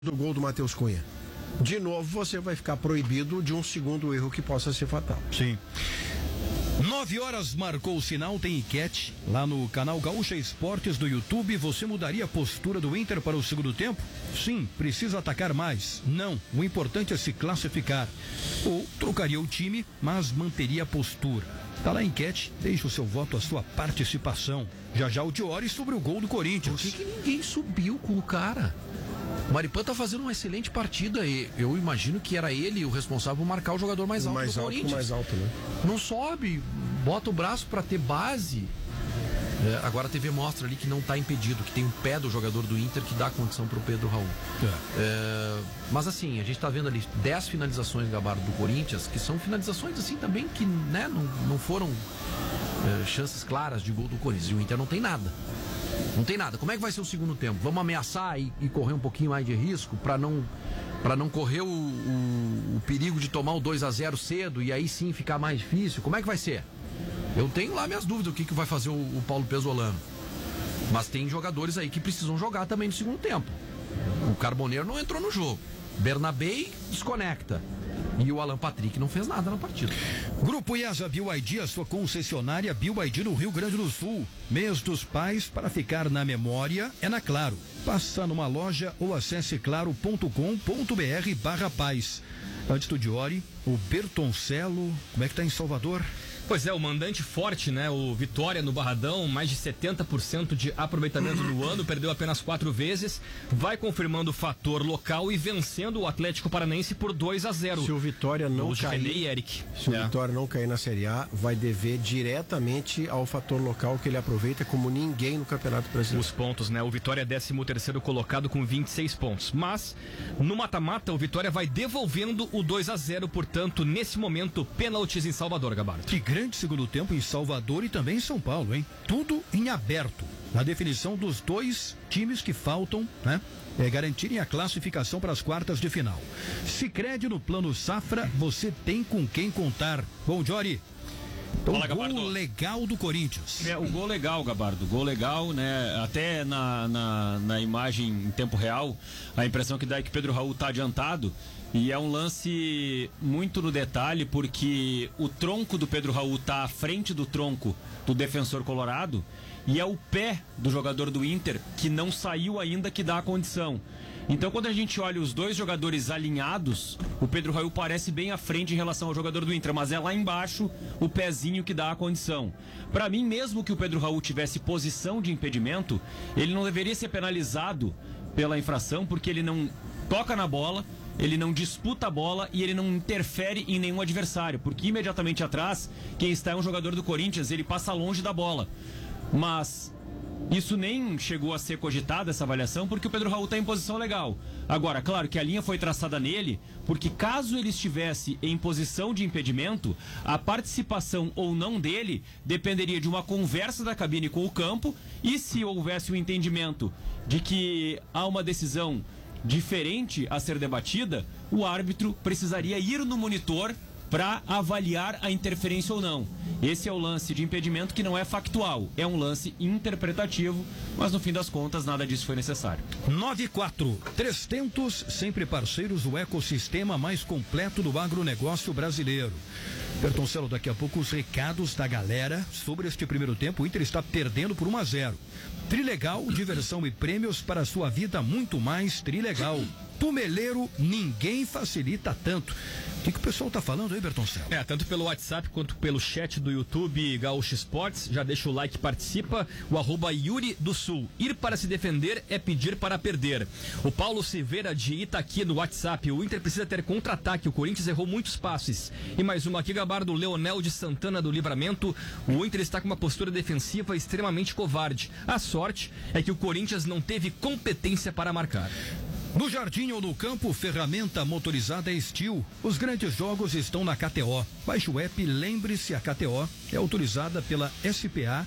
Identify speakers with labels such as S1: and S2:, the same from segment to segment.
S1: do gol do Matheus Cunha. De novo, você vai ficar proibido de um segundo erro que possa ser fatal.
S2: Sim. 9h marcou o sinal, tem enquete lá no canal Gaúcha Esportes do YouTube. Você mudaria a postura do Inter para o segundo tempo? Sim. Precisa atacar mais? Não. O importante é se classificar. Ou trocaria o time, mas manteria a postura. Tá lá a enquete, deixa o seu voto, a sua participação. Já o Diori sobre o gol do Corinthians.
S3: Por que ninguém subiu com o cara? O Maripan tá fazendo uma excelente partida e eu imagino que era ele o responsável por marcar o jogador mais alto do Corinthians.
S1: Mais alto, né?
S3: Não sobe, bota o braço pra ter base. Agora a TV mostra ali que não tá impedido, que tem um pé do jogador do Inter que dá condição pro Pedro Raul. Mas assim, a gente tá vendo ali 10 finalizações, Gabardo, do Corinthians, que são finalizações assim também que, né, não foram chances claras de gol do Corinthians. E o Inter não tem nada. Não tem nada. Como é que vai ser o segundo tempo? Vamos ameaçar e correr um pouquinho mais de risco pra não correr o perigo de tomar o 2-0 cedo e aí sim ficar mais difícil? Como é que vai ser? Eu tenho lá minhas dúvidas o que vai fazer o Paulo Pesolano. Mas tem jogadores aí que precisam jogar também no segundo tempo. O Carboneiro não entrou no jogo. Bernabé desconecta. E o Alan Patrick não fez nada na partida.
S2: Grupo IESA BYD, a sua concessionária BYD no Rio Grande do Sul. Mês dos Pais, para ficar na memória, é na Claro. Passa numa loja ou acesse claro.com.br/paz. Antes do Diori, o Bertoncello, como é que tá em Salvador?
S4: Pois é, o mandante forte, né? O Vitória no Barradão, mais de 70% de aproveitamento no ano, perdeu apenas 4 vezes, vai confirmando o fator local e vencendo o Atlético Paranaense por 2-0.
S1: Se o Vitória não cair,
S4: René e Eric.
S1: Se o Vitória não cair na Série A, vai dever diretamente ao fator local que ele aproveita como ninguém no Campeonato Brasileiro.
S4: Os pontos, né? O Vitória é 13º colocado com 26 pontos. Mas, no mata-mata, o Vitória vai devolvendo o 2-0, portanto, nesse momento, pênaltis em Salvador, Gabardo.
S2: Que grande segundo tempo em Salvador e também em São Paulo, hein? Tudo em aberto. Na definição dos dois times que faltam, né? Garantirem a classificação para as quartas de final. Sicredi no Plano Safra, você tem com quem contar. Bom, Diori. O gol legal do Corinthians.
S5: O gol legal, Gabardo. Gol legal, né? Até na imagem em tempo real, a impressão que dá é que Pedro Raul tá adiantado. E é um lance muito no detalhe, porque o tronco do Pedro Raul tá à frente do tronco do defensor colorado, e é o pé do jogador do Inter que não saiu ainda que dá a condição. Então, quando a gente olha os dois jogadores alinhados, o Pedro Raul parece bem à frente em relação ao jogador do Inter, mas é lá embaixo o pezinho que dá a condição. Para mim, mesmo que o Pedro Raul tivesse posição de impedimento, ele não deveria ser penalizado pela infração, porque ele não toca na bola, ele não disputa a bola e ele não interfere em nenhum adversário, porque imediatamente atrás, quem está é um jogador do Corinthians, ele passa longe da bola. Mas isso nem chegou a ser cogitado, essa avaliação, porque o Pedro Raul está em posição legal. Agora, claro que a linha foi traçada nele, porque caso ele estivesse em posição de impedimento, a participação ou não dele dependeria de uma conversa da cabine com o campo, e se houvesse um entendimento de que há uma decisão diferente a ser debatida, o árbitro precisaria ir no monitor para avaliar a interferência ou não. Esse é o lance de impedimento que não é factual, é um lance interpretativo, mas no fim das contas nada disso foi necessário.
S2: 9-4, 3 Tentos, sempre parceiros, o ecossistema mais completo do agronegócio brasileiro. Bertoncello, daqui a pouco os recados da galera sobre este primeiro tempo. O Inter está perdendo por 1-0. Trilegal, diversão e prêmios para a sua vida, muito mais Trilegal. Tumeleiro, ninguém facilita tanto. O que o pessoal tá falando aí, Bertoncello?
S4: Tanto pelo WhatsApp quanto pelo chat do YouTube Gaúcha Esportes. Já deixa o like, participa. O @Yuri do Sul. Ir para se defender é pedir para perder. O Paulo Silveira de Itaqui no WhatsApp. O Inter precisa ter contra-ataque. O Corinthians errou muitos passes. E mais uma aqui, Gabardo. Leonel de Santana do Livramento. O Inter está com uma postura defensiva extremamente covarde. A sorte é que o Corinthians não teve competência para marcar.
S2: No jardim ou no campo, ferramenta motorizada é Steel. Os grandes jogos estão na KTO. Baixe o app, lembre-se, a KTO é autorizada pela SPA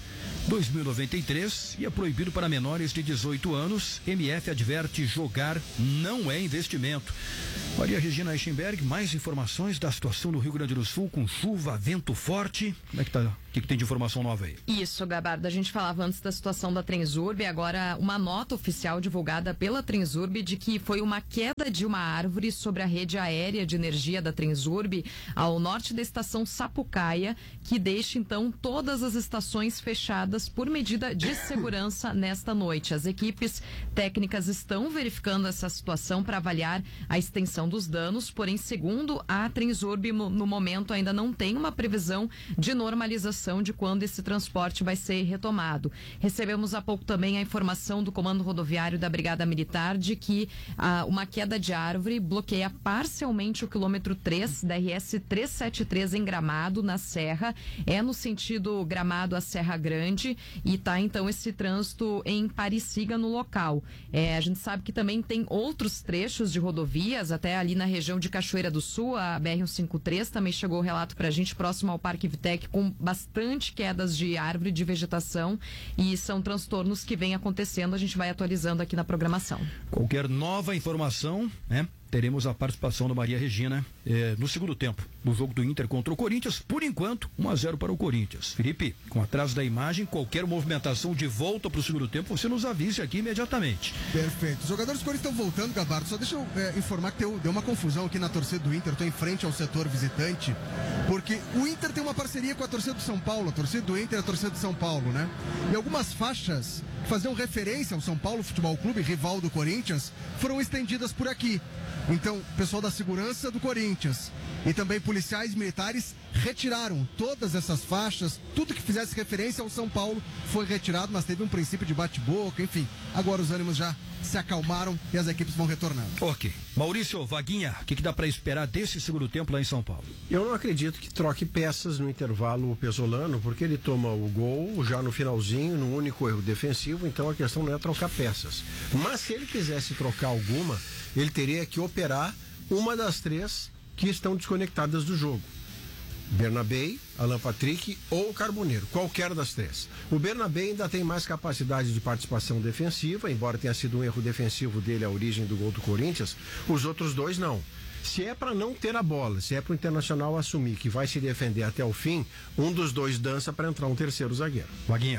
S2: 2093 e é proibido para menores de 18 anos. MF adverte: jogar não é investimento. Maria Regina Eichenberg, mais informações da situação no Rio Grande do Sul com chuva, vento forte. Como é que tá? O que tem de informação nova aí?
S6: Isso, Gabardo. A gente falava antes da situação da Transurb, agora uma nota oficial divulgada pela Transurb de que foi uma queda de uma árvore sobre a rede aérea de energia da Transurb ao norte da estação Sapucaia, que deixa então todas as estações fechadas por medida de segurança nesta noite. As equipes técnicas estão verificando essa situação para avaliar a extensão dos danos, porém, segundo a Transurb, no momento ainda não tem uma previsão de normalização de quando esse transporte vai ser retomado. Recebemos há pouco também a informação do Comando Rodoviário da Brigada Militar de que uma queda de árvore bloqueia parcialmente o quilômetro 3 da RS 373 em Gramado, na Serra. É no sentido Gramado a Serra Grande e tá então esse trânsito em Pariciga no local. A gente sabe que também tem outros trechos de rodovias, até ali na região de Cachoeira do Sul, a BR-153 também chegou o relato pra gente, próximo ao Parque Vitec, com bastante quedas de árvore, de vegetação, e são transtornos que vêm acontecendo. A gente vai atualizando aqui na programação.
S2: Qualquer nova informação, né? Teremos a participação da Maria Regina no segundo tempo do jogo do Inter contra o Corinthians. Por enquanto, 1-0 para o Corinthians. Felipe, com atraso da imagem, qualquer movimentação de volta para o segundo tempo, você nos avise aqui imediatamente.
S7: Perfeito. Os jogadores do Corinthians estão voltando, Gabardo. Só deixa eu informar que deu uma confusão aqui na torcida do Inter. Estou em frente ao setor visitante, porque o Inter tem uma parceria com a torcida do São Paulo. A torcida do Inter é a torcida de São Paulo, né? E algumas faixas que faziam referência ao São Paulo Futebol Clube, rival do Corinthians, foram estendidas por aqui. Então, o pessoal da segurança do Corinthians e também policiais militares retiraram todas essas faixas, tudo que fizesse referência ao São Paulo foi retirado, mas teve um princípio de bate-boca, enfim. Agora os ânimos já se acalmaram e as equipes vão retornando.
S2: Ok. Maurício, Vaguinha, o que dá para esperar desse segundo tempo lá em São Paulo?
S1: Eu não acredito que troque peças no intervalo o Pesolano, porque ele toma o gol já no finalzinho, no único erro defensivo, então a questão não é trocar peças. Mas se ele quisesse trocar alguma, ele teria que operar uma das três que estão desconectadas do jogo. Bernabei, Alan Patrick ou Carboneiro, qualquer das três. O Bernabei ainda tem mais capacidade de participação defensiva, embora tenha sido um erro defensivo dele a origem do gol do Corinthians, os outros dois não. Se é para não ter a bola, se é para o Internacional assumir que vai se defender até o fim, um dos dois dança para entrar um terceiro zagueiro.
S2: Vaguinha.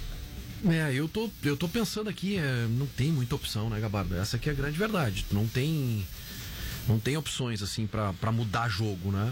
S3: Eu tô pensando aqui, não tem muita opção, né, Gabardo? Essa aqui é a grande verdade. Não tem opções assim para mudar jogo, né?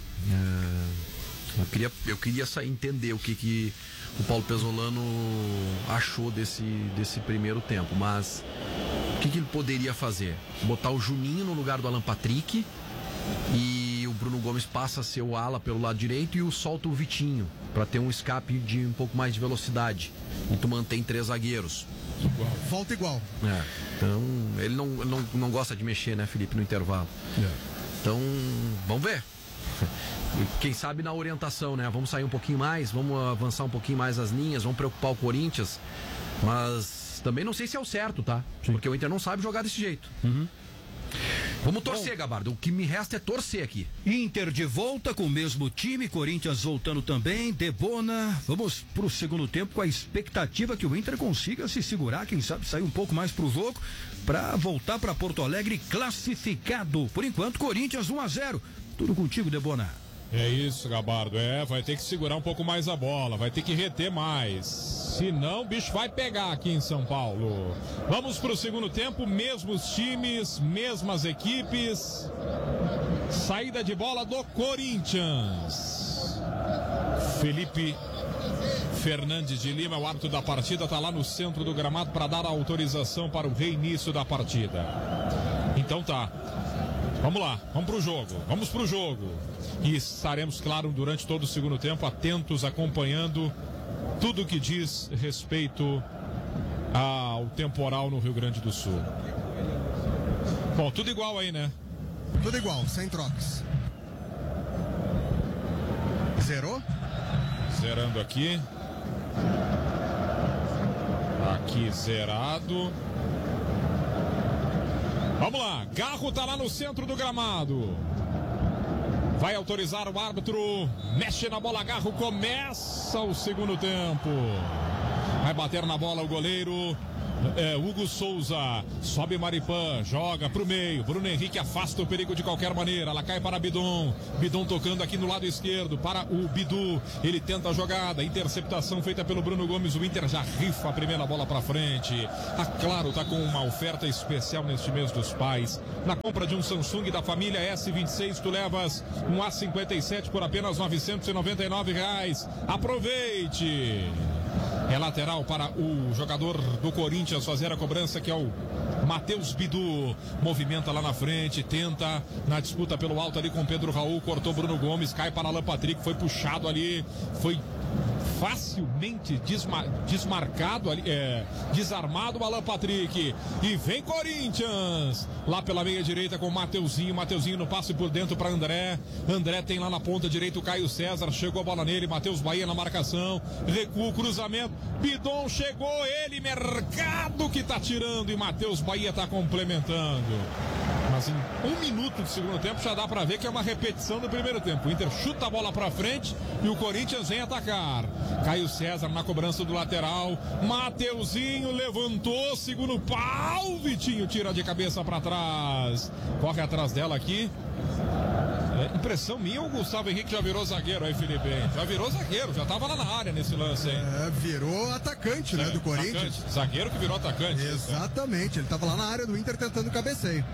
S3: Eu queria entender o que o Paulo Pesolano achou desse primeiro tempo, mas o que ele poderia fazer? Botar o Juninho no lugar do Alan Patrick e o Bruno Gomes passa a ser o ala pelo lado direito e solta o Vitinho para ter um escape de um pouco mais de velocidade, e tu mantém 3 zagueiros.
S7: Volta igual.
S3: Então ele não gosta de mexer, né, Felipe, no intervalo. Então vamos ver. Quem sabe na orientação, né? Vamos sair um pouquinho mais, vamos avançar um pouquinho mais as linhas, vamos preocupar o Corinthians, mas também não sei se é o certo, tá? Sim. Porque o Inter não sabe jogar desse jeito. Vamos torcer, Gabardo. O que me resta é torcer aqui.
S2: Inter de volta com o mesmo time, Corinthians voltando também, Debona. Vamos pro segundo tempo com a expectativa que o Inter consiga se segurar, quem sabe sair um pouco mais pro jogo, para voltar para Porto Alegre classificado. Por enquanto, Corinthians 1-0. Tudo contigo, Debona.
S8: É isso, Gabardo. Vai ter que segurar um pouco mais a bola, vai ter que reter mais. Senão o bicho vai pegar aqui em São Paulo. Vamos pro segundo tempo, mesmos times, mesmas equipes. Saída de bola do Corinthians. Felipe Fernandes de Lima, o árbitro da partida, está lá no centro do gramado para dar a autorização para o reinício da partida. Então tá. Vamos lá, vamos pro jogo. E estaremos, claro, durante todo o segundo tempo, atentos, acompanhando tudo que diz respeito ao temporal no Rio Grande do Sul. Bom, tudo igual aí, né?
S7: Tudo igual, sem trocas. Zerou?
S8: Zerando aqui. Aqui zerado. Vamos lá, Garro tá lá no centro do gramado. Vai autorizar o árbitro. Mexe na bola, Garro. Começa o segundo tempo. Vai bater na bola o goleiro Hugo Souza. Sobe Maripan, joga pro meio. Bruno Henrique afasta o perigo de qualquer maneira. Ela cai para Bidon. Bidon tocando aqui no lado esquerdo para o Bidu. Ele tenta a jogada. Interceptação feita pelo Bruno Gomes. O Inter já rifa a primeira bola para frente. A Claro tá com uma oferta especial neste mês dos pais. Na compra de um Samsung da família S26, tu levas um A57 por apenas R$ 999. Aproveite! É lateral para o jogador do Corinthians fazer a cobrança, que é o Matheus Bidu. Movimenta lá na frente, tenta na disputa pelo alto ali com Pedro Raul, cortou Bruno Gomes, cai para Alan Patrick, foi puxado ali, foi facilmente desmarcado ali, desarmado o Alan Patrick, e vem Corinthians lá pela meia direita com o Mateuzinho no passe por dentro para André tem lá na ponta direita o Caio César, chegou a bola nele, Matheus Bahia na marcação, recua, cruzamento, Bidon chegou, ele, Mercado que tá tirando, e Matheus Bahia tá complementando. Mas em 1 minuto de segundo tempo já dá para ver que é uma repetição do primeiro tempo. O Inter chuta a bola para frente e o Corinthians vem atacar. Caio César na cobrança do lateral. Mateuzinho levantou, segundo pau. Vitinho tira de cabeça para trás. Corre atrás dela aqui. Impressão minha, o Gustavo Henrique já virou zagueiro aí, Felipe. Já virou zagueiro, já tava lá na área nesse lance, hein?
S7: Virou atacante, né, do Corinthians.
S8: Atacante. Zagueiro que virou atacante.
S7: Exatamente, ele tava lá na área do Inter tentando cabeceio.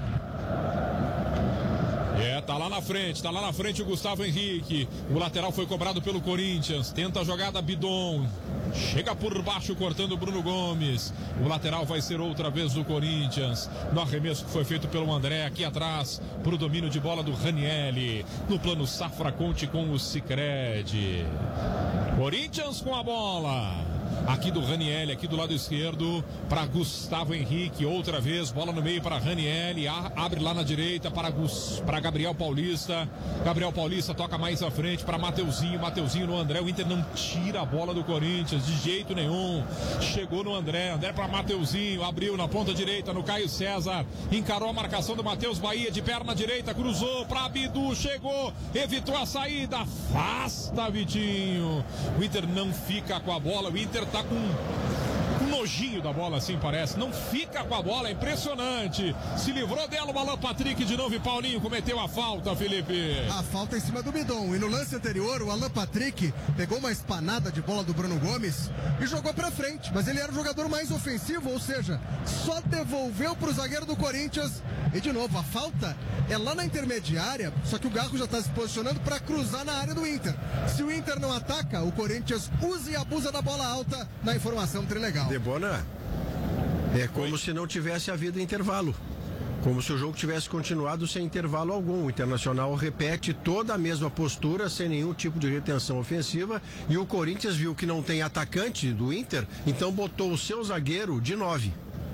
S8: Tá lá na frente o Gustavo Henrique. O lateral foi cobrado pelo Corinthians. Tenta a jogada Bidon. Chega por baixo cortando o Bruno Gomes. O lateral vai ser outra vez do Corinthians. No arremesso que foi feito pelo André aqui atrás, pro domínio de bola do Ranielli. No plano Safra, conte com o Sicredi. Corinthians com a bola. Aqui do Ranielli, aqui do lado esquerdo, para Gustavo Henrique, outra vez, bola no meio para Ranielli, abre lá na direita para Gabriel Paulista. Gabriel Paulista toca mais à frente para Mateuzinho no André. O Inter não tira a bola do Corinthians de jeito nenhum. Chegou no André para Mateuzinho, abriu na ponta direita no Caio César, encarou a marcação do Matheus Bahia de perna direita, cruzou para Bidu, chegou, evitou a saída, afasta Vitinho. O Inter não fica com a bola, o Inter tá com um nojinho da bola, assim parece. Não fica com a bola, é impressionante. Se livrou dela o Alan Patrick de novo, e Paulinho cometeu a falta, Felipe.
S7: A falta em cima do Bidon. E no lance anterior, o Alan Patrick pegou uma espanada de bola do Bruno Gomes e jogou pra frente. Mas ele era o jogador mais ofensivo, ou seja, só devolveu pro zagueiro do Corinthians. E de novo, a falta é lá na intermediária, só que o Garro já tá se posicionando para cruzar na área do Inter. Se o Inter não ataca, o Corinthians usa e abusa da bola alta na informação trilegal.
S1: Debona, é como se não tivesse havido intervalo. Como se o jogo tivesse continuado sem intervalo algum. O Internacional repete toda a mesma postura, sem nenhum tipo de retenção ofensiva. E o Corinthians viu que não tem atacante do Inter, então botou o seu zagueiro de 9.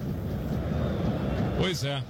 S8: Pois é.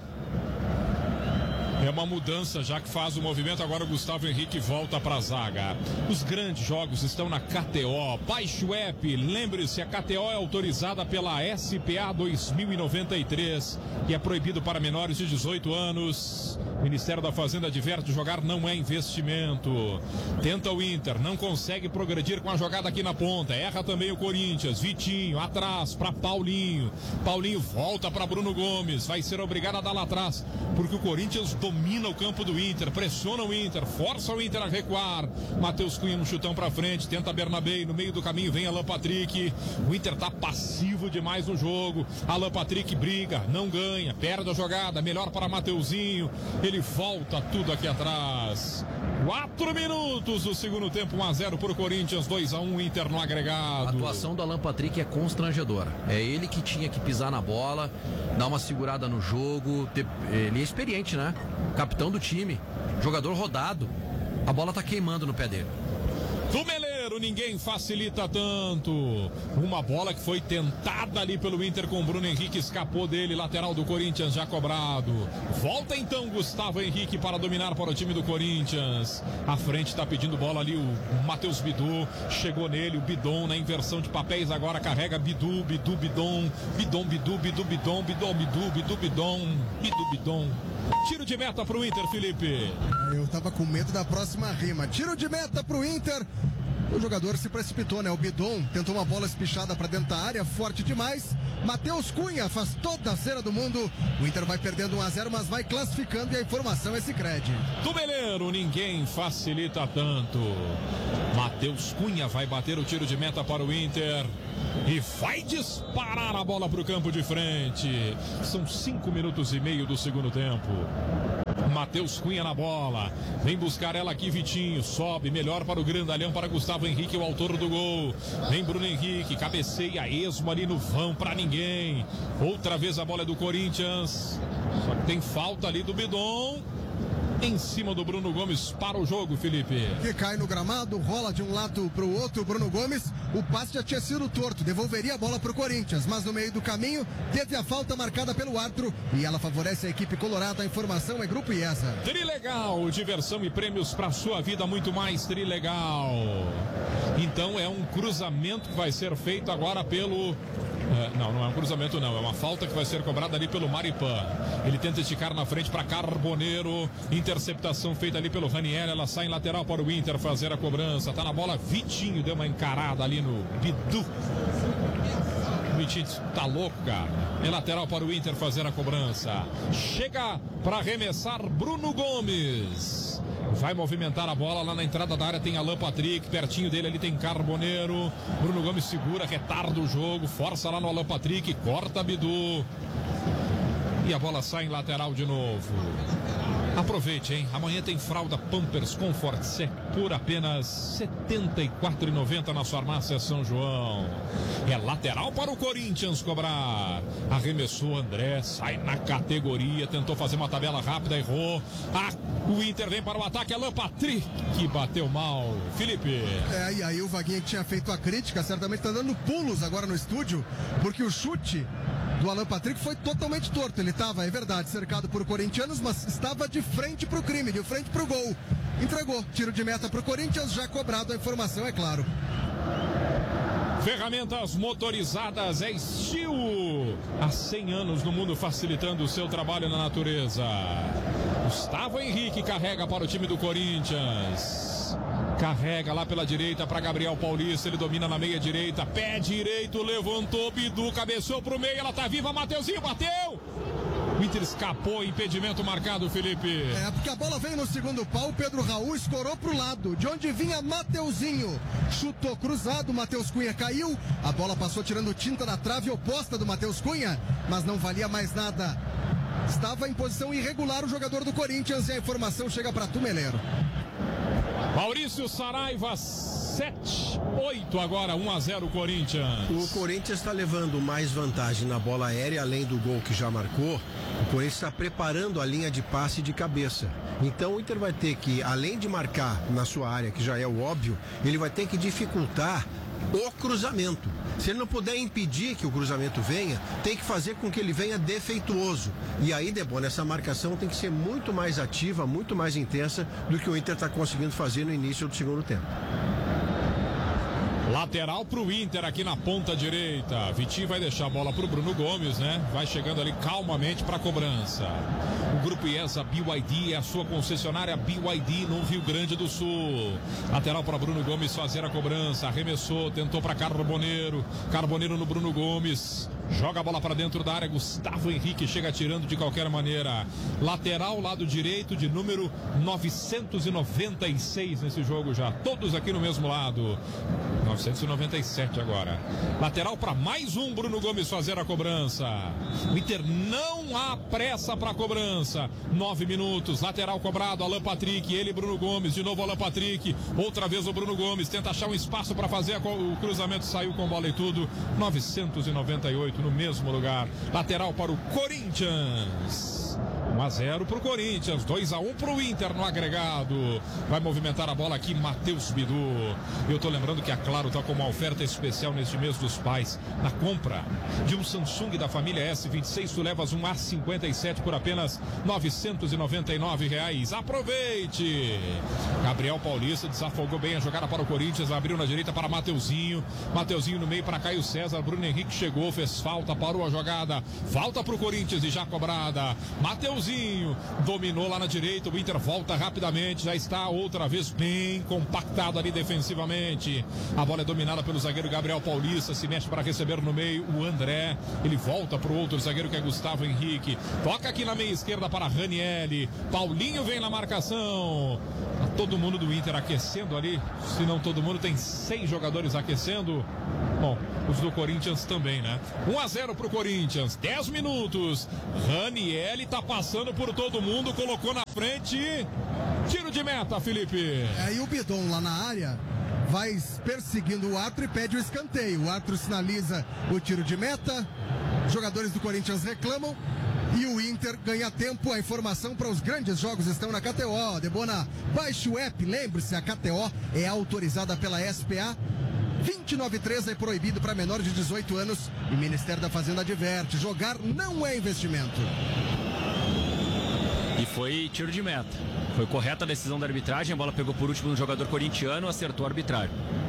S8: É uma mudança já que faz o movimento. Agora o Gustavo Henrique volta para a zaga. Os grandes jogos estão na KTO. Baixe o app. Lembre-se, a KTO é autorizada pela SPA 2093 e é proibido para menores de 18 anos. O Ministério da Fazenda adverte: jogar não é investimento. Tenta o Inter, não consegue progredir com a jogada aqui na ponta. Erra também o Corinthians. Vitinho atrás para Paulinho. Paulinho volta para Bruno Gomes. Vai ser obrigado a dar lá atrás, porque o Corinthians domina o campo do Inter, pressiona o Inter, força o Inter a recuar. Matheus Cunha no chutão pra frente, tenta Bernabé, no meio do caminho vem Alan Patrick. O Inter tá passivo demais no jogo. Alan Patrick briga, não ganha, perde a jogada, melhor para Mateuzinho. Ele volta tudo aqui atrás. 4 minutos do segundo tempo, 1-0 pro Corinthians, 2-1 Inter no agregado.
S3: A atuação do Alan Patrick é constrangedora. É ele que tinha que pisar na bola, dar uma segurada no jogo. Ele é experiente, né? Capitão do time, jogador rodado. A bola tá queimando no pé dele.
S8: Do Meleiro, ninguém facilita tanto. Uma bola que foi tentada ali pelo Inter com o Bruno Henrique, escapou dele, lateral do Corinthians já cobrado. Volta então Gustavo Henrique para dominar para o time do Corinthians. À frente tá pedindo bola ali o Matheus Bidu, chegou nele, o Bidon na inversão de papéis, agora carrega Bidu, Bidon, Bidon, Bidu, Bidon, Bidon. Tiro de meta pro Inter, Felipe.
S7: Eu tava com medo da próxima rima. Tiro de meta pro Inter. O jogador se precipitou, né? O Bidon tentou uma bola espichada para dentro da área, forte demais. Matheus Cunha faz toda a cera do mundo. O Inter vai perdendo 1-0, mas vai classificando e a informação é Sicredi.
S8: Tubeleiro, ninguém facilita tanto. Matheus Cunha vai bater o tiro de meta para o Inter e vai disparar a bola para o campo de frente. São 5 minutos e meio do segundo tempo. Matheus Cunha na bola, vem buscar ela aqui, Vitinho, sobe, melhor para o grandalhão, para Gustavo Henrique, o autor do gol. Vem Bruno Henrique, cabeceia, esmo ali no vão para ninguém. Outra vez a bola é do Corinthians, só que tem falta ali do Bidon. Em cima do Bruno Gomes para o jogo, Felipe.
S7: Que cai no gramado, rola de um lado para o outro. Bruno Gomes, o passe já tinha sido torto, devolveria a bola para o Corinthians, mas no meio do caminho teve a falta marcada pelo árbitro e ela favorece a equipe colorada. A informação é Grupo IESA.
S8: Trilegal, diversão e prêmios para sua vida, muito mais Trilegal. Então é um cruzamento que vai ser feito agora pelo... Não é um cruzamento não, é uma falta que vai ser cobrada ali pelo Maripã. Ele tenta esticar na frente para Carboneiro, interceptação feita ali pelo Ranieri, ela sai em lateral para o Inter fazer a cobrança. Tá na bola, Vitinho deu uma encarada ali no Bidu. O Vitinho tá louco, cara. É lateral para o Inter fazer a cobrança. Chega para arremessar Bruno Gomes. Vai movimentar a bola lá na entrada da área, tem Alan Patrick, pertinho dele ali tem Carboneiro. Bruno Gomes segura, retarda o jogo, força lá no Alan Patrick, corta Bidu. E a bola sai em lateral de novo. Aproveite, hein? Amanhã tem fralda Pampers Comfort Sec por apenas R$ 74,90 na farmácia São João. É lateral para o Corinthians cobrar. Arremessou André, sai na categoria, tentou fazer uma tabela rápida, errou. O Inter vem para o ataque, Alan Patrick, que bateu mal. Felipe.
S7: E aí o Vaguinha que tinha feito a crítica, certamente está dando pulos agora no estúdio, porque o chute do Alan Patrick foi totalmente torto. Ele estava, é verdade, cercado por corintianos, mas estava de frente para o crime, de frente para o gol. Entregou, tiro de meta para o Corinthians, já cobrado, a informação é claro.
S8: Ferramentas motorizadas é Steel. Há 100 anos no mundo, facilitando o seu trabalho na natureza. Gustavo Henrique carrega para o time do Corinthians. Carrega lá pela direita para Gabriel Paulista. Ele domina na meia direita. Pé direito, levantou. Bidu cabeceou para o meio. Ela tá viva. Mateuzinho bateu. O Inter escapou, impedimento marcado, Felipe.
S7: Porque a bola veio no segundo pau, o Pedro Raul escorou pro lado, de onde vinha Mateuzinho. Chutou cruzado, Matheus Cunha caiu, a bola passou tirando tinta da trave oposta do Matheus Cunha, mas não valia mais nada. Estava em posição irregular o jogador do Corinthians e a informação chega para Tumeleiro.
S8: Maurício Saraiva, 7-8 agora, 1-0 Corinthians.
S1: O Corinthians está levando mais vantagem na bola aérea, além do gol que já marcou. O Corinthians está preparando a linha de passe de cabeça. Então o Inter vai ter que, além de marcar na sua área, que já é o óbvio, ele vai ter que dificultar o cruzamento. Se ele não puder impedir que o cruzamento venha, tem que fazer com que ele venha defeituoso. E aí, Debona, essa marcação tem que ser muito mais ativa, muito mais intensa do que o Inter está conseguindo fazer no início do segundo tempo.
S8: Lateral pro Inter aqui na ponta direita. Vitinho vai deixar a bola pro Bruno Gomes, né? Vai chegando ali calmamente para a cobrança. O Grupo IESA BYD é a sua concessionária BYD no Rio Grande do Sul. Lateral para Bruno Gomes fazer a cobrança. Arremessou, tentou para Carboneiro. Carboneiro no Bruno Gomes. Joga a bola para dentro da área. Gustavo Henrique chega atirando de qualquer maneira. Lateral, lado direito, de número 996 nesse jogo já. Todos aqui no mesmo lado. 997 agora. Lateral para mais um Bruno Gomes fazer a cobrança. O Inter não há pressa para a cobrança. 9 minutos. Lateral cobrado. Alan Patrick. Ele, Bruno Gomes. De novo Alan Patrick. Outra vez o Bruno Gomes. Tenta achar um espaço para fazer o cruzamento. Saiu com bola e tudo. 998 no mesmo lugar. Lateral para o Corinthians. 1-0 para o Corinthians, 2-1 para o Inter no agregado. Vai movimentar a bola aqui Matheus Bidu. Eu tô lembrando que a Claro tá com uma oferta especial neste mês dos pais. Na compra de um Samsung da família S26, tu levas um A57 por apenas R$ 999. Aproveite! Gabriel Paulista desafogou bem a jogada para o Corinthians, abriu na direita para Mateuzinho. Mateuzinho no meio para Caio César. Bruno Henrique chegou, fez falta, parou a jogada. Falta para o Corinthians e já cobrada. Mateuzinho finalzinho. Dominou lá na direita, o Inter volta rapidamente, já está outra vez bem compactado ali defensivamente. A bola é dominada pelo zagueiro Gabriel Paulista, se mexe para receber no meio o André. Ele volta para o outro zagueiro que é Gustavo Henrique. Toca aqui na meia esquerda para Ranieri. Paulinho vem na marcação. Tá todo mundo do Inter aquecendo ali. Se não todo mundo, tem 6 jogadores aquecendo. Bom, os do Corinthians também, né? 1-0 pro Corinthians, 10 minutos. Ranieri tá passando por todo mundo, colocou na frente. Tiro de meta, Felipe.
S7: Aí o Bidon lá na área vai perseguindo o árbitro e pede o escanteio. O árbitro sinaliza o tiro de meta. Os jogadores do Corinthians reclamam. E o Inter ganha tempo. A informação para os grandes jogos estão na KTO. Debona, baixe o app. Lembre-se, a KTO é autorizada pela SPA. 29,3 é proibido para menores de 18 anos. E o Ministério da Fazenda adverte: jogar não é investimento.
S5: E foi tiro de meta. Foi correta a decisão da arbitragem. A bola pegou por último no jogador corintiano, acertou o arbitrário.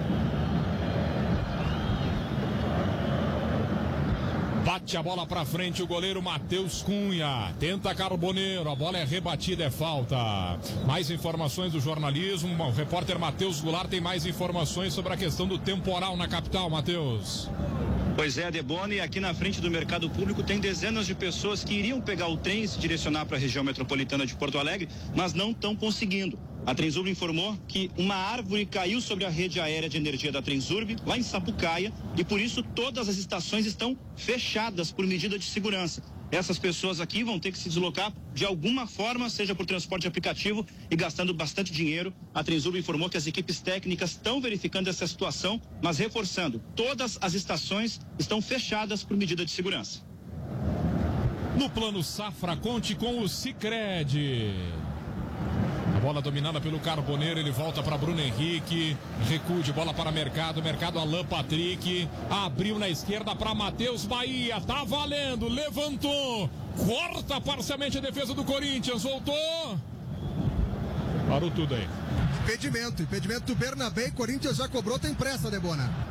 S8: Bate a bola pra frente o goleiro Matheus Cunha. Tenta Carboneiro, a bola é rebatida, é falta. Mais informações do jornalismo. O repórter Matheus Goulart tem mais informações sobre a questão do temporal na capital, Matheus.
S9: Pois é, Debone, aqui na frente do mercado público tem dezenas de pessoas que iriam pegar o trem e se direcionar para a região metropolitana de Porto Alegre, mas não estão conseguindo. A Transurb informou que uma árvore caiu sobre a rede aérea de energia da Transurb, lá em Sapucaia, e por isso todas as estações estão fechadas por medida de segurança. Essas pessoas aqui vão ter que se deslocar de alguma forma, seja por transporte aplicativo e gastando bastante dinheiro. A Transurb informou que as equipes técnicas estão verificando essa situação, mas reforçando, todas as estações estão fechadas por medida de segurança.
S8: No plano Safra, conte com o Sicredi. A bola dominada pelo Carboneiro, ele volta para Bruno Henrique, recuo de bola para Mercado, Alan Patrick, abriu na esquerda para Matheus Bahia, tá valendo, levantou, corta parcialmente a defesa do Corinthians, voltou, parou tudo aí.
S7: Impedimento do Bernabé, Corinthians já cobrou, tem pressa, Debona.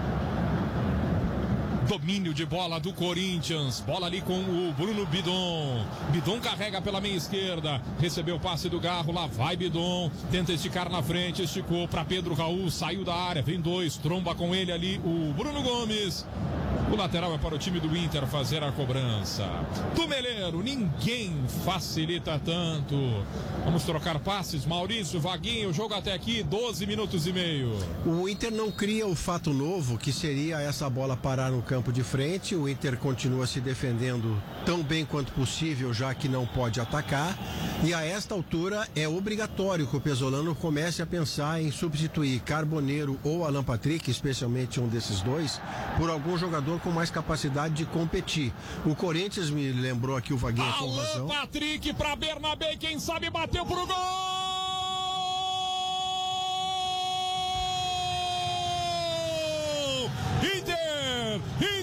S8: Domínio de bola do Corinthians, bola ali com o Bruno Bidon. Bidon carrega pela meia esquerda, recebeu o passe do Garro, lá vai Bidon, tenta esticar na frente, esticou para Pedro Raul, saiu da área, vem 2, tromba com ele ali o Bruno Gomes. O lateral é para o time do Inter fazer a cobrança. Do Meleiro, ninguém facilita tanto. Vamos trocar passes, Maurício, Vaguinho, o jogo até aqui, 12 minutos e meio.
S1: O Inter não cria o fato novo, que seria essa bola parar no campo de frente. O Inter continua se defendendo tão bem quanto possível, já que não pode atacar. E a esta altura é obrigatório que o Pesolano comece a pensar em substituir Carboneiro ou Alan Patrick, especialmente um desses dois, por algum jogador com mais capacidade de competir. O Corinthians, me lembrou aqui o Vaguinho com razão.
S8: Alan Patrick para Bernabé, quem sabe bateu pro gol! Inter!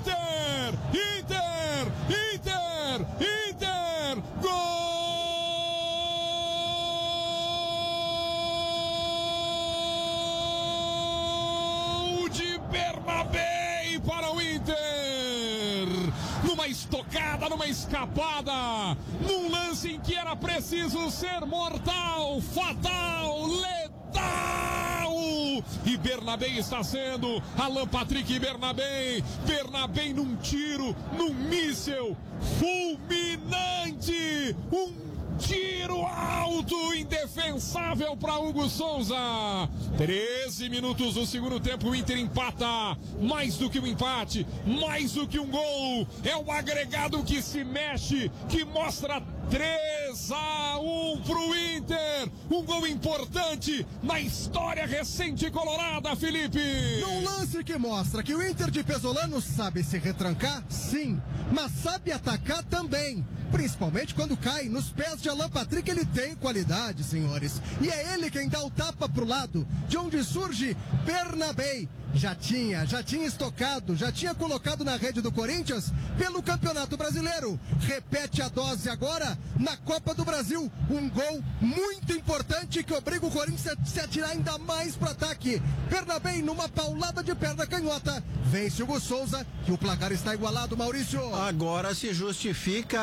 S8: Gol de Bernabé para o Inter! Numa estocada, numa escapada, num lance em que era preciso ser mortal, fatal, letal! E Bernabé está sendo Alan Patrick e Bernabé num tiro, num míssel fulminante, tiro alto, indefensável para Hugo Souza. 13 minutos do segundo tempo, o Inter empata. Mais do que um empate, mais do que um gol. É o agregado que se mexe, que mostra 3-1 pro Inter. Um gol importante na história recente colorada, Felipe.
S7: Num lance que mostra que o Inter de Pesolano sabe se retrancar, sim, mas sabe atacar também. Principalmente quando cai nos pés de Alan Patrick, ele tem qualidade, senhores. E é ele quem dá o tapa pro lado, de onde surge Bernabé. Já tinha estocado, já tinha colocado na rede do Corinthians pelo Campeonato Brasileiro. Repete a dose agora na Copa do Brasil. Um gol muito importante que obriga o Corinthians a se atirar ainda mais para ataque. Bernabé numa paulada de perna canhota. Vence Hugo Souza, que o placar está igualado, Maurício.
S1: Agora se justifica Alan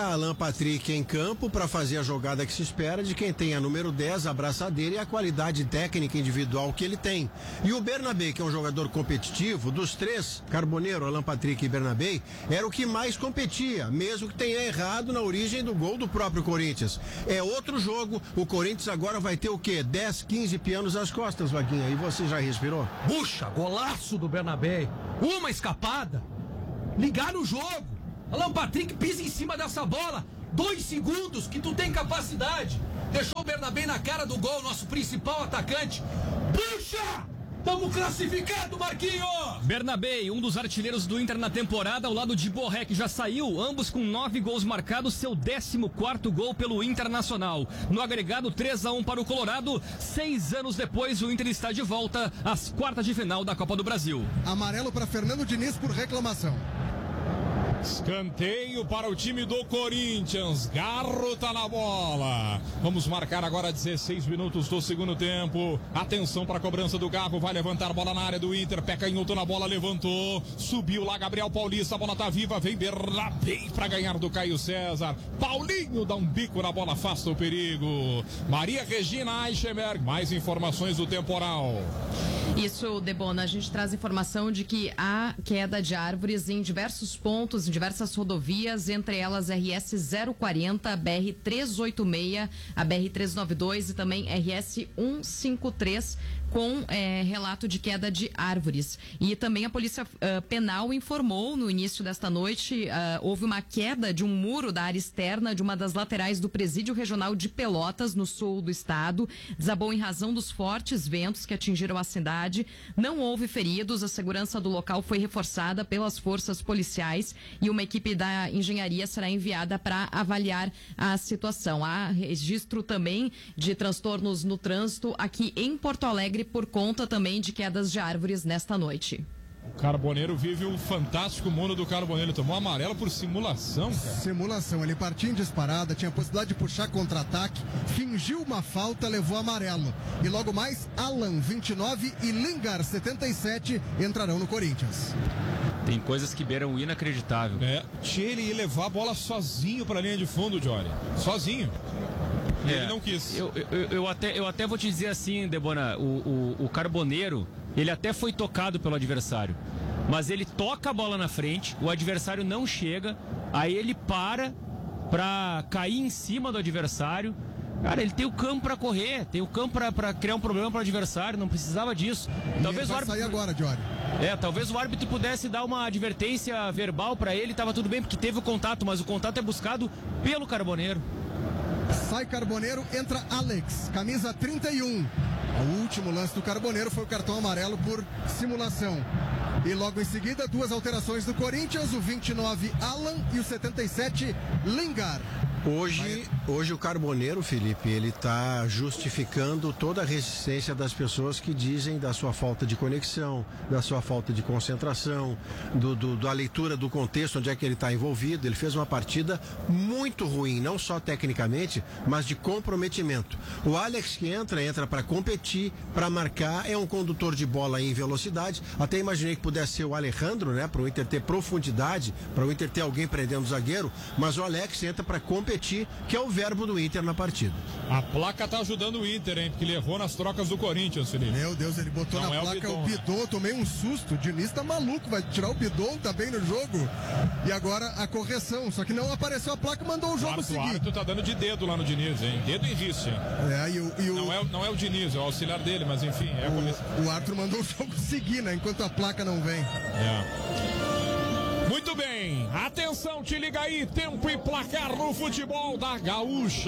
S1: Patrick em campo para fazer a jogada que se espera de quem tem a número 10, a abraçadeira e a qualidade técnica individual que ele tem. E o Bernabé, que é um jogador competitivo, dos três, Carboneiro, Alan Patrick e Bernabé, era o que mais competia, mesmo que tenha errado na origem do gol do próprio Corinthians. É outro jogo, o Corinthians agora vai ter o quê? 10, 15 pianos às costas, Vaguinha, e você já respirou?
S3: Puxa, golaço do Bernabé, uma escapada, ligar no jogo. Alan Patrick pisa em cima dessa bola. 2 segundos que tu tem capacidade. Deixou o Bernabé na cara do gol, nosso principal atacante. Puxa! Tamo classificado, Marquinhos!
S4: Bernabé, um dos artilheiros do Inter na temporada, ao lado de Borré, que já saiu, ambos com 9 gols marcados, seu 14º gol pelo Internacional. No agregado, 3-1 para o Colorado. 6 anos depois, o Inter está de volta às quartas de final da Copa do Brasil.
S7: Amarelo para Fernando Diniz por reclamação.
S8: Escanteio para o time do Corinthians. Garro tá na bola. Vamos marcar agora 16 minutos do segundo tempo. Atenção para a cobrança do Garro. Vai levantar a bola na área do Inter. Pé canhoto na bola, levantou. Subiu lá Gabriel Paulista. A bola tá viva. Vem Bernabé para ganhar do Caio César. Paulinho dá um bico na bola, afasta o perigo. Maria Regina Eichenberg. Mais informações do temporal.
S6: Isso, Debona, a gente traz informação de que há queda de árvores em diversos pontos, em diversas rodovias, entre elas RS 040, a BR 386, a BR 392 e também RS 153, com relato de queda de árvores. E também a Polícia Penal informou no início desta noite, houve uma queda de um muro da área externa de uma das laterais do Presídio Regional de Pelotas, no sul do estado. Desabou em razão dos fortes ventos que atingiram a cidade. Não houve feridos, a segurança do local foi reforçada pelas forças policiais e uma equipe da engenharia será enviada para avaliar a situação. Há registro também de transtornos no trânsito aqui em Porto Alegre por conta também de quedas de árvores nesta noite.
S8: O Carboneiro vive o fantástico mundo do Carboneiro. Ele tomou amarelo por simulação, cara.
S7: Simulação. Ele partiu em disparada, tinha a possibilidade de puxar contra-ataque, fingiu uma falta, levou amarelo. E logo mais, Alan, 29 e Lingar, 77, entrarão no Corinthians.
S5: Tem coisas que beiram o inacreditável.
S8: Ele ia levar a bola sozinho para a linha de fundo, Johnny. Sozinho. Ele não quis.
S5: Eu até vou te dizer assim, Debona, o Carboneiro, ele até foi tocado pelo adversário, mas ele toca a bola na frente, o adversário não chega, aí ele para cair em cima do adversário. Cara, ele tem o campo para correr, tem o campo para criar um problema para o adversário, não precisava disso.
S7: Talvez o árbitro sair agora, Johnny.
S5: Talvez o árbitro pudesse dar uma advertência verbal para ele, tava tudo bem, porque teve o contato, mas o contato é buscado pelo Carboneiro.
S7: Sai Carboneiro, entra Alex, camisa 31. O último lance do Carboneiro foi o cartão amarelo por simulação. E logo em seguida, 2 alterações do Corinthians, o 29 Alan e o 77 Lingar.
S1: Hoje o Carboneiro, Felipe, ele está justificando toda a resistência das pessoas que dizem da sua falta de conexão, da sua falta de concentração, da leitura do contexto onde é que ele está envolvido. Ele fez uma partida muito ruim, não só tecnicamente, mas de comprometimento. O Alex que entra para competir, para marcar, é um condutor de bola em velocidade. Até imaginei que pudesse ser o Alejandro, né, para o Inter ter profundidade, para o Inter ter alguém prendendo o zagueiro, mas o Alex entra para competir, que é o verbo do Inter na partida.
S8: A placa tá ajudando o Inter, hein? Porque ele errou nas trocas do Corinthians, Felipe.
S7: Meu Deus, ele botou na placa o Bidon, tomei um susto. O Diniz tá maluco, vai tirar o Bidon, tá bem no jogo. E agora a correção, só que não apareceu a placa, mandou o jogo seguir.
S8: O árbitro tá dando de dedo lá no Diniz, hein? Dedo em vício, hein? Não é o Diniz, é o auxiliar dele, mas enfim.
S7: O árbitro mandou o jogo seguir, né? Enquanto a placa não vem.
S8: Muito bem, atenção, te liga aí, tempo e placar no futebol da Gaúcha.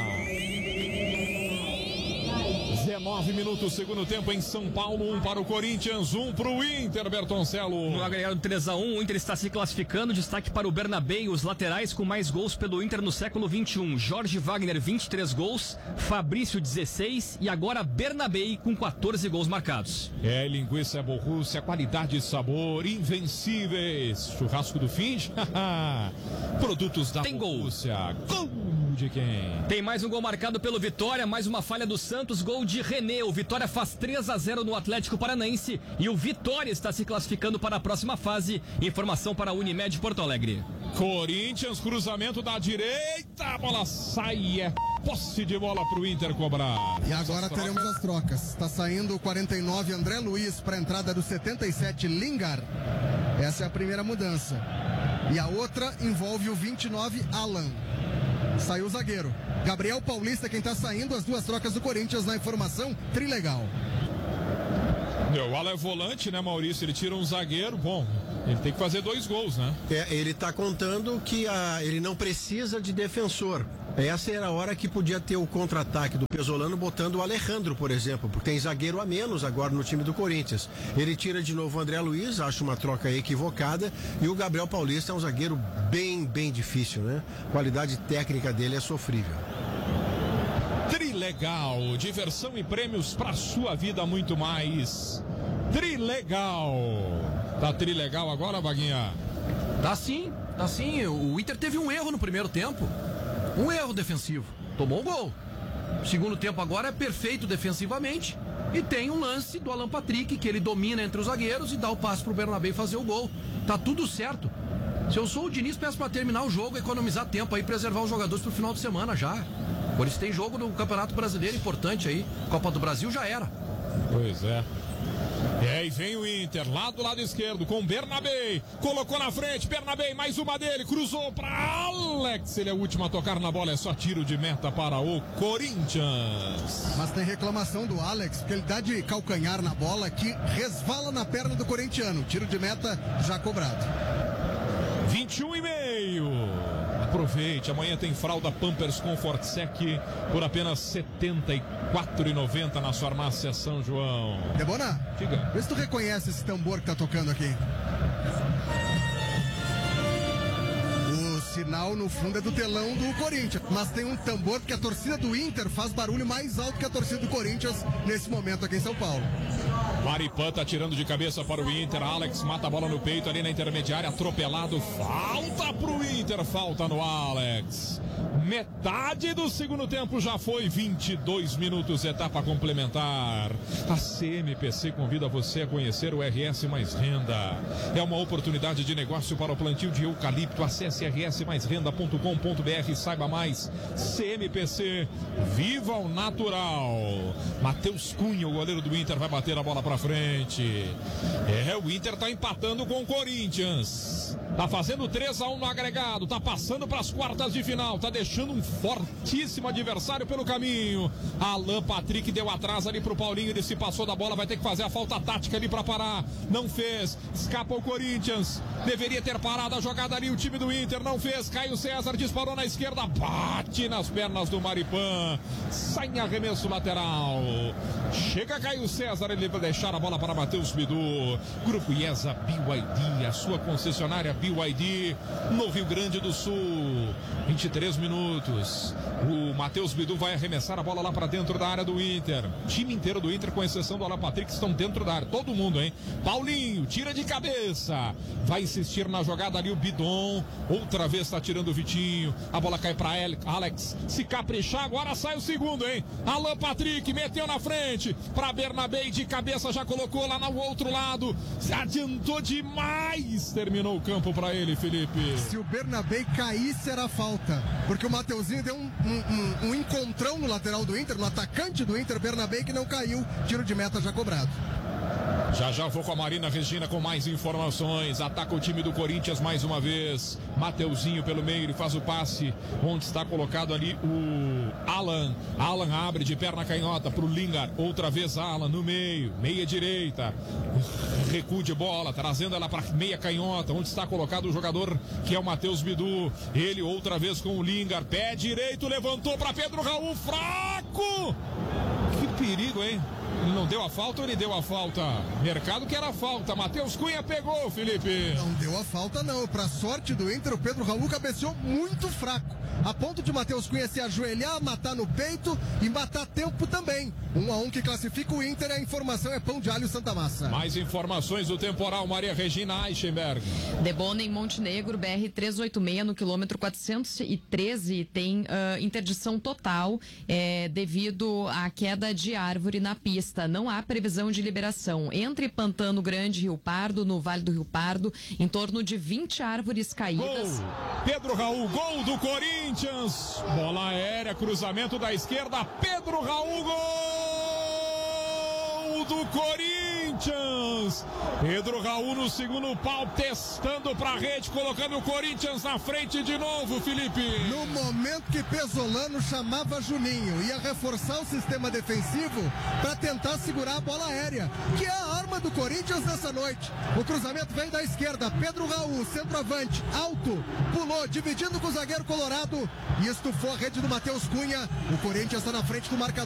S8: 19 minutos, segundo tempo em São Paulo, 1 para o Corinthians, 1 para o Inter, Bertoncello.
S4: No agregado 3-1, o Inter está se classificando, destaque para o Bernabé e os laterais com mais gols pelo Inter no século XXI. Jorge Wagner, 23 gols, Fabrício, 16 e agora Bernabé com 14 gols marcados.
S8: Linguiça Borrússia, qualidade e sabor, invencíveis. Churrasco do fim, produtos da
S4: Tem
S8: Borrússia. Gol de quem?
S4: Tem mais um gol marcado pelo Vitória, mais uma falha do Santos, gol de René. O Vitória faz 3-0 no Atlético Paranaense e o Vitória está se classificando para a próxima fase. Informação para a Unimed Porto Alegre.
S8: Corinthians, cruzamento da direita, a bola sai, posse de bola pro Inter cobrar.
S7: E agora teremos as trocas. Está saindo o 49 André Luiz para a entrada do 77 Lingard. Essa é a primeira mudança. E a outra envolve o 29 Alan. Saiu o zagueiro. Gabriel Paulista quem está saindo, as duas trocas do Corinthians na informação, trilegal.
S8: O Alan é volante, né, Maurício? Ele tira um zagueiro, bom, ele tem que fazer 2 gols, né?
S1: Ele está contando que ele não precisa de defensor. Essa era a hora que podia ter o contra-ataque do Pesolano botando o Alejandro, por exemplo, porque tem zagueiro a menos agora no time do Corinthians. Ele tira de novo o André Luiz, acho uma troca equivocada, e o Gabriel Paulista é um zagueiro bem difícil, né? A qualidade técnica dele é sofrível.
S8: Trilegal, diversão e prêmios pra sua vida muito mais. Trilegal. Tá trilegal agora, Vaguinha?
S3: Tá sim. O Inter teve um erro no primeiro tempo. Um erro defensivo. Tomou um gol. O segundo tempo agora é perfeito defensivamente. E tem um lance do Alan Patrick, que ele domina entre os zagueiros e dá o passe pro Bernabé fazer o gol. Tá tudo certo. Se eu sou o Diniz, peço pra terminar o jogo, economizar tempo aí, preservar os jogadores pro final de semana já. Por isso tem jogo no Campeonato Brasileiro importante aí. Copa do Brasil já era.
S8: Pois é. E aí vem o Inter, lá do lado esquerdo, com Bernabé. Colocou na frente, Bernabé, mais uma dele. Cruzou para Alex. Ele é o último a tocar na bola, é só tiro de meta para o Corinthians.
S7: Mas tem reclamação do Alex, porque ele dá de calcanhar na bola que resvala na perna do corintiano. Tiro de meta já cobrado.
S8: 21,5. Aproveite, amanhã tem fralda Pampers Comfort Sec por apenas R$ 74,90 na sua farmácia São João.
S7: Debona,
S8: diga.
S7: Vê se tu reconhece esse tambor que tá tocando aqui. O sinal no fundo é do telão do Corinthians, mas tem um tambor que a torcida do Inter faz barulho mais alto que a torcida do Corinthians nesse momento aqui em São Paulo.
S8: Maripan tá tirando de cabeça para o Inter. Alex mata a bola no peito ali na intermediária, atropelado. Falta pro Inter, falta no Alex. Metade do segundo tempo já foi, 22 minutos, etapa complementar. A CMPC convida você a conhecer o RS Mais Renda. É uma oportunidade de negócio para o plantio de eucalipto. Acesse rsmaisrenda.com.br e saiba mais. CMPC, viva o natural. Matheus Cunha, o goleiro do Inter, vai bater a bola para frente. O Inter tá empatando com o Corinthians. Tá fazendo 3-1 no agregado, tá passando para as quartas de final, tá deixando um fortíssimo adversário pelo caminho. Alan Patrick deu atrás ali pro Paulinho, ele se passou da bola, vai ter que fazer a falta tática ali para parar. Não fez, escapa o Corinthians. Deveria ter parado a jogada ali o time do Inter, não fez. Caio César disparou na esquerda, bate nas pernas do Maripan. Sai em arremesso lateral. Chega Caio César, ele vai deixar a bola para Matheus Bidu. Grupo IESA BYD, a sua concessionária BYD no Rio Grande do Sul. 23 minutos. O Matheus Bidu vai arremessar a bola lá para dentro da área do Inter. O time inteiro do Inter, com exceção do Alan Patrick, estão dentro da área. Todo mundo, hein? Paulinho, tira de cabeça. Vai insistir na jogada ali o Bidon. Outra vez está tirando o Vitinho. A bola cai para Alex. Se caprichar, agora sai o segundo, hein? Alan Patrick meteu na frente para Bernabé, de cabeça já colocou lá no outro lado. Se adiantou demais. Terminou o campo para ele, Felipe.
S7: Se o Bernabé caísse era falta, porque o Mateuzinho deu um encontrão no lateral do Inter, no atacante do Inter, Bernabé, que não caiu. Tiro de meta já cobrado.
S8: Já vou com a Marina Regina com mais informações. Ataca o time do Corinthians mais uma vez. Mateuzinho pelo meio, ele faz o passe onde está colocado ali o Alan. Alan abre de perna canhota pro Lingard. Outra vez Alan no meio, meia direita. Recuo de bola, trazendo ela para meia canhota, onde está colocado o jogador que é o Matheus Bidu. Ele outra vez com o Lingard. Pé direito, levantou para Pedro Raul, fraco. Que perigo, hein? Ele não deu a falta ou ele deu a falta? Mercado que era falta. Matheus Cunha pegou, Felipe.
S7: Não deu a falta, não. Pra sorte do Inter, o Pedro Raul cabeceou muito fraco. A ponto de Matheus Cunha se ajoelhar, matar no peito e matar tempo também. Um 1-1 que classifica o Inter. A informação é Pão de Alho Santa Massa.
S8: Mais informações do temporal, Maria Regina Eichenberg.
S6: Debona em Montenegro, BR-386, no quilômetro 413, tem interdição total devido à queda de árvore na pista. Não há previsão de liberação. Entre Pantano Grande e Rio Pardo, no Vale do Rio Pardo, em torno de 20 árvores caídas.
S8: Gol! Pedro Raul, gol do Corinthians. Bola aérea, cruzamento da esquerda. Pedro Raul, gol do Corinthians. Pedro Raul no segundo pau, testando pra rede, colocando o Corinthians na frente de novo, Felipe.
S7: No momento que Pesolano chamava Juninho, ia reforçar o sistema defensivo para tentar segurar a bola aérea, que é a arma do Corinthians nessa noite. O cruzamento vem da esquerda, Pedro Raul, centroavante, alto, pulou, dividindo com o zagueiro colorado e estufou a rede do Matheus Cunha. O Corinthians está na frente do marcador.